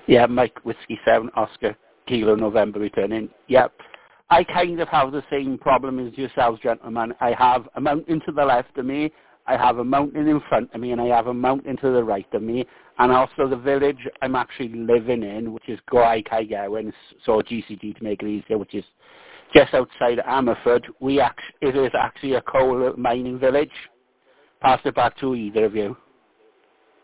Yeah, Mike Whiskey 7, Oscar, Kilo, November returning. Yep. I kind of have the same problem as yourselves, gentlemen. I have a mountain to the left of me, I have a mountain in front of me, and I have a mountain to the right of me. And also the village I'm actually living in, which is Gwaii Caigewen, so GCG to make it easier, which is just outside Ammerford. It is actually a coal mining village. Pass it back to either of you.